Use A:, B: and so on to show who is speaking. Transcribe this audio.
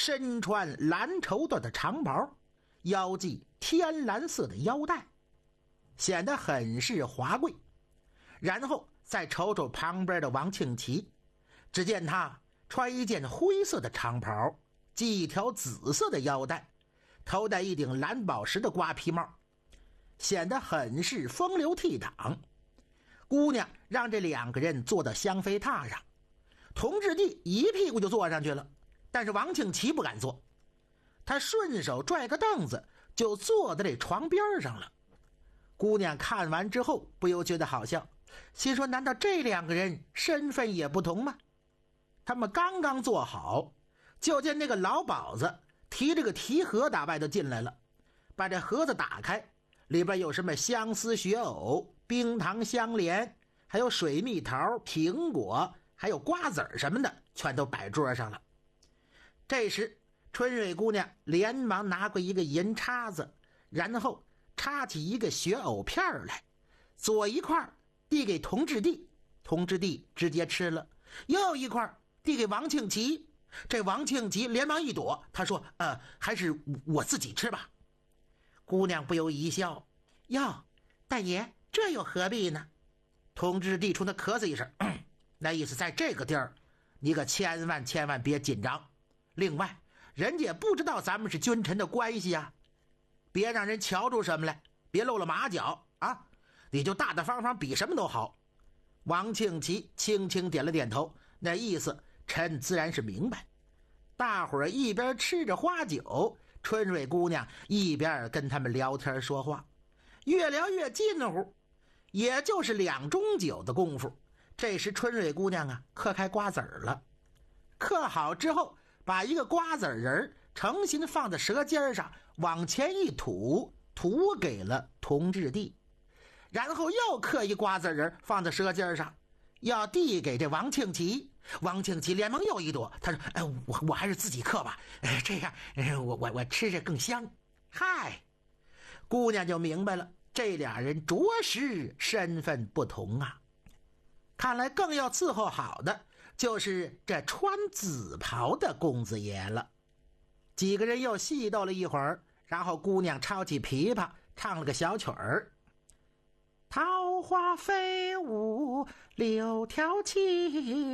A: 身穿蓝绸缎的长袍，腰系天蓝色的腰带，显得很是华贵。然后再瞅瞅旁边的王庆奇，只见他穿一件灰色的长袍，系一条紫色的腰带，头戴一顶蓝宝石的瓜皮帽，显得很是风流倜傥。姑娘让这两个人坐到香妃榻上，同治帝一屁股就坐上去了，但是王庆奇不敢坐，他顺手拽个凳子就坐在这床边上了。姑娘看完之后不由觉得好笑，心说难道这两个人身份也不同吗？他们刚刚坐好，就见那个老鸨子提着个提盒打外头进来了，把这盒子打开，里边有什么相思雪藕、冰糖香莲，还有水蜜桃、苹果，还有瓜子什么的，全都摆桌上了。这时春蕊姑娘连忙拿过一个银叉子，然后插起一个雪藕片来，左一块递给同治帝，同治帝直接吃了，又一块递给王庆奇，这王庆奇连忙一躲，他说还是我自己吃吧。姑娘不由一笑，哟，大爷这又何必呢？同治帝冲他咳嗽一声，那意思在这个地儿你可千万别紧张，另外人家也不知道咱们是君臣的关系啊，别让人瞧出什么来，别露了马脚啊，你就大大方方比什么都好。王庆奇轻轻点了点头，那意思臣自然是明白。大伙儿一边吃着花酒，春蕊姑娘一边跟他们聊天说话，越聊越近乎，也就是2盅酒的功夫。这时春蕊姑娘嗑开瓜子了，嗑好之后把一个瓜子仁诚心放在舌尖上，往前一吐，吐给了同治帝，然后又嗑一瓜子仁放在舌尖上，要递给这王庆奇。王庆奇连忙又一躲，他说我还是自己嗑吧，这样我吃着更香。嗨，姑娘就明白了，这俩人着实身份不同啊。看来更要伺候好的就是这穿紫袍的公子爷了。几个人又细斗了一会儿，然后姑娘抄起琵琶唱了个小曲儿，桃花飞舞六条情，